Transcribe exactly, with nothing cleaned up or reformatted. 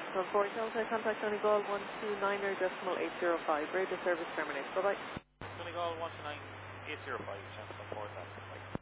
So unfortunately, I'll contact Donegal one two nine er decimal eight zero five. Radio service terminates. Bye-bye. Donegal one two nine eight zero five, chance support that.